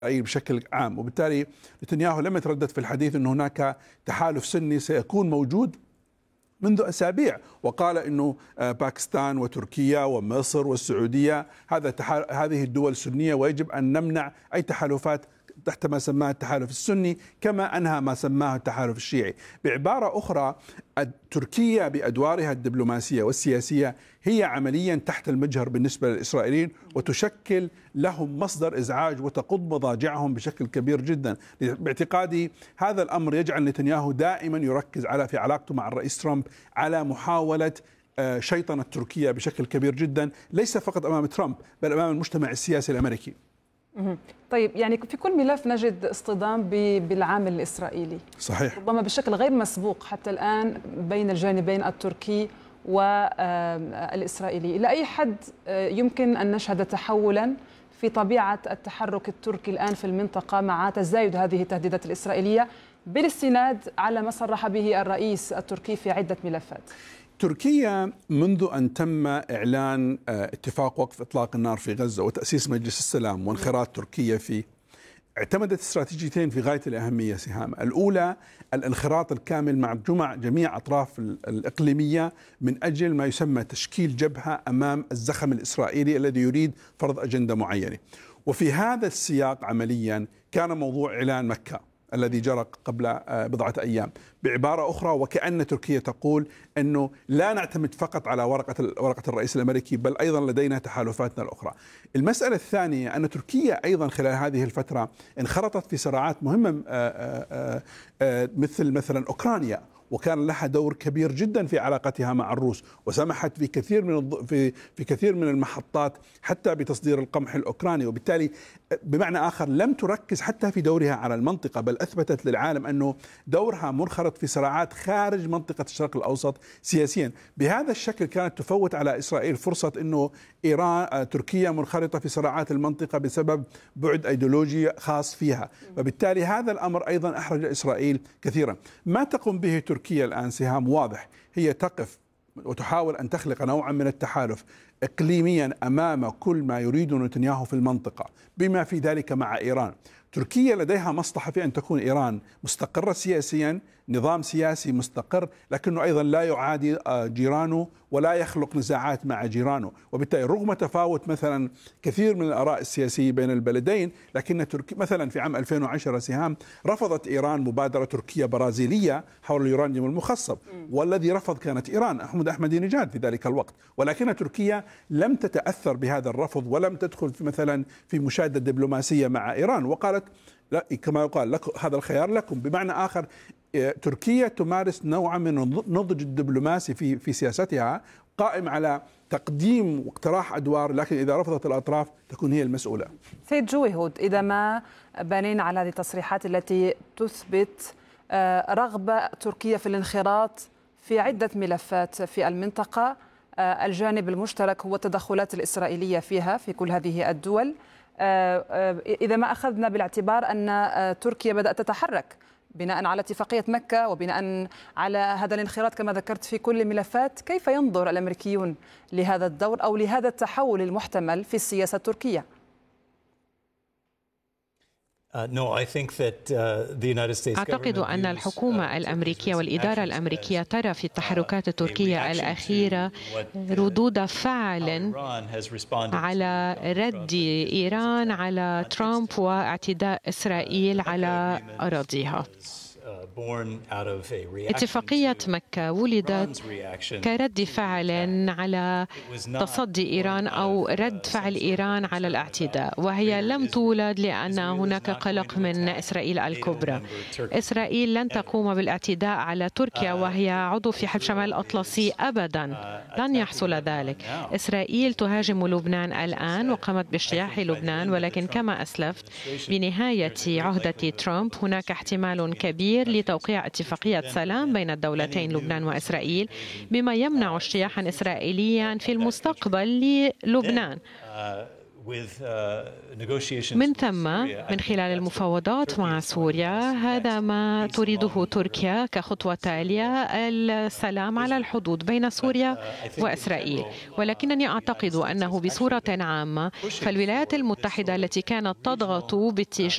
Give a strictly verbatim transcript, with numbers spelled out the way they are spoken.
أي بشكل عام. وبالتالي نتنياهو لم يتردد في الحديث أن هناك تحالف سني سيكون موجود منذ أسابيع، وقال أنه باكستان وتركيا ومصر والسعودية هذا هذه الدول السنية، ويجب أن نمنع أي تحالفات تحت ما سماه التحالف السني، كما أنهى ما سماه التحالف الشيعي. بعبارة أخرى، تركيا بأدوارها الدبلوماسية والسياسية هي عمليا تحت المجهر بالنسبة للإسرائيليين، وتشكل لهم مصدر إزعاج وتقض مضاجعهم بشكل كبير جدا. باعتقادي هذا الأمر يجعل نتنياهو دائما يركز على في علاقته مع الرئيس ترامب على محاولة شيطنة تركيا بشكل كبير جدا، ليس فقط أمام ترامب بل أمام المجتمع السياسي الأمريكي. طيب، يعني في كل ملف نجد اصطدام بالعامل الإسرائيلي، صحيح، ربما بشكل غير مسبوق حتى الآن بين الجانبين التركي والإسرائيلي. إلى أي حد يمكن أن نشهد تحولا في طبيعة التحرك التركي الآن في المنطقة مع تزايد هذه التهديدات الإسرائيلية بالاستناد على ما صرح به الرئيس التركي في عدة ملفات؟ تركيا منذ أن تم إعلان اتفاق وقف إطلاق النار في غزة وتأسيس مجلس السلام وانخراط تركيا فيه، اعتمدت استراتيجيتين في غاية الأهمية سهام. الأولى الانخراط الكامل مع جمع جميع أطراف الإقليمية من أجل ما يسمى تشكيل جبهة أمام الزخم الإسرائيلي الذي يريد فرض أجندة معينة. وفي هذا السياق عمليا كان موضوع إعلان مكة الذي جرى قبل بضعة أيام. بعبارة أخرى، وكأن تركيا تقول أنه لا نعتمد فقط على ورقة ورقة الرئيس الأمريكي، بل أيضا لدينا تحالفاتنا الأخرى. المسألة الثانية أن تركيا أيضا خلال هذه الفترة انخرطت في صراعات مهمة مثل مثلا أوكرانيا، وكان لها دور كبير جدا في علاقتها مع الروس، وسمحت في كثير من في في كثير من المحطات حتى بتصدير القمح الأوكراني. وبالتالي بمعنى آخر لم تركز حتى في دورها على المنطقة، بل أثبتت للعالم أنه دورها منخرط في صراعات خارج منطقة الشرق الأوسط سياسيا. بهذا الشكل كانت تفوت على إسرائيل فرصة أنه إيران تركيا منخرطة في صراعات المنطقة بسبب بعد أيديولوجي خاص فيها، وبالتالي هذا الأمر أيضا أحرج إسرائيل كثيرا. ما تقوم به تركيا الآن سهام واضح، هي تقف وتحاول أن تخلق نوعا من التحالف إقليميا أمام كل ما يريد نتنياهو في المنطقة، بما في ذلك مع إيران. تركيا لديها مصلحة في أن تكون إيران مستقرة سياسيا، نظام سياسي مستقر، لكنه أيضا لا يعادي جيرانه ولا يخلق نزاعات مع جيرانه. وبالتالي رغم تفاوت مثلا كثير من الآراء السياسية بين البلدين، لكن تركيا مثلا في عام ألفين وعشرة سهام رفضت إيران مبادرة تركيا برازيلية حول اليورانيوم المخصب، والذي رفض كانت إيران، أحمد أحمدي نجاد في ذلك الوقت. ولكن تركيا لم تتأثر بهذا الرفض ولم تدخل في مثلا في مشادة دبلوماسية مع إيران، وقالت لا، كما يقال لك هذا الخيار لكم. بمعنى آخر تركيا تمارس نوعا من النضج الدبلوماسي في في سياستها، قائم على تقديم واقتراح أدوار، لكن إذا رفضت الأطراف تكون هي المسؤولة. سيد جويهود، إذا ما بنينا على هذه التصريحات التي تثبت رغبة تركيا في الانخراط في عدة ملفات في المنطقة، الجانب المشترك هو التدخلات الإسرائيلية فيها في كل هذه الدول، إذا ما أخذنا بالاعتبار أن تركيا بدأت تتحرك بناء على اتفاقية مكة وبناء على هذا الانخراط كما ذكرت في كل الملفات، كيف ينظر الأمريكيون لهذا الدور أو لهذا التحول المحتمل في السياسة التركية؟ أعتقد أن الحكومة الأمريكية والإدارة الأمريكية ترى في التحركات التركية الأخيرة ردود فعل على رد إيران على ترامب واعتداء إسرائيل على أراضيها. اتفاقية مكة ولدت كرد فعل على تصدي إيران أو رد فعل إيران على الاعتداء، وهي لم تولد لأن هناك قلق من إسرائيل الكبرى. إسرائيل لن تقوم بالاعتداء على تركيا وهي عضو في حلف شمال الأطلسي أبدا، لن يحصل ذلك. إسرائيل تهاجم لبنان الآن وقامت باجتياح لبنان، ولكن كما أسلفت بنهاية عهدة ترامب هناك احتمال كبير لتوقيع اتفاقية سلام بين الدولتين لبنان وإسرائيل، بما يمنع اجتياحا إسرائيليا في المستقبل للبنان. من ثم من خلال المفاوضات مع سوريا هذا ما تريده تركيا كخطوة تالية، السلام على الحدود بين سوريا وإسرائيل. ولكنني أعتقد أنه بصورة عامة فالولايات المتحدة التي كانت تضغط باتجاه